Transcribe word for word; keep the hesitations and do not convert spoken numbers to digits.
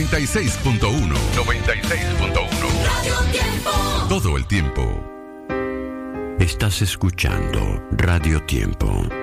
noventa y seis punto uno. noventa y seis punto uno. Radio Tiempo. Todo el tiempo. Estás escuchando Radio Tiempo.